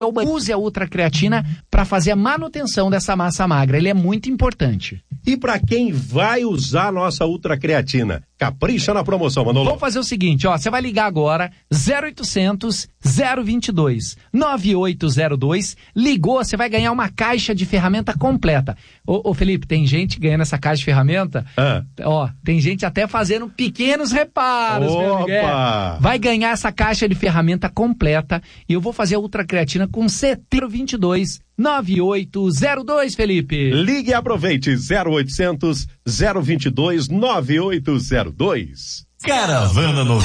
use a ultracreatina para fazer a manutenção dessa massa magra. Ele é muito importante. E para quem vai usar a nossa ultracreatina, capricha na promoção, Manolo. Vamos fazer o seguinte, ó, você vai ligar agora 0800 022 9802, ligou, você vai ganhar uma caixa de ferramenta completa. Ô Felipe, tem gente ganhando essa caixa de ferramenta, ó, tem gente até fazendo pequenos reparos, meu amigo. Vai ganhar essa caixa de ferramenta completa e eu vou fazer a ultracreatina com 022 9802, Felipe. Ligue e aproveite 0800 022 9802. Caravana